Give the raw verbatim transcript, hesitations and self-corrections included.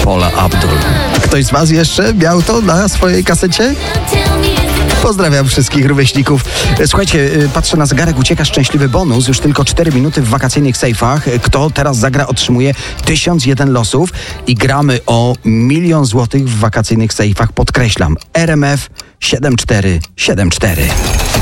Paula Abdul. Ktoś z was jeszcze miał to na swojej kasecie? Pozdrawiam wszystkich rówieśników. Słuchajcie, patrzę na zegarek, ucieka szczęśliwy bonus. Już tylko cztery minuty w wakacyjnych sejfach. Kto teraz zagra, otrzymuje tysiąc jeden losów i gramy o milion złotych w wakacyjnych sejfach. Podkreślam, R M F siedem cztery siedem cztery.